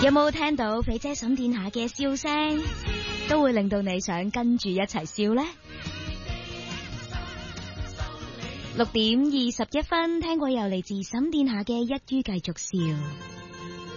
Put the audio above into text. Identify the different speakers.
Speaker 1: 有冇聽到肥姐沈殿霞嘅笑聲，都會令到你想跟住一齊笑呢？6點21分，聽過又嚟自沈殿霞嘅一於繼續笑。